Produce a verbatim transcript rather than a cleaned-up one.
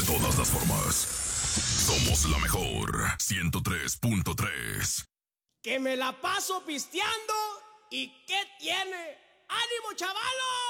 De todas las formas, somos la mejor ciento tres punto tres. Que me la paso pisteando y ¿qué tiene? ¡Ánimo, chavalos!